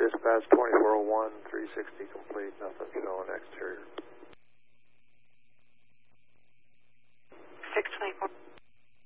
dispatch 2401, 360 complete, nothing showing exterior. 624.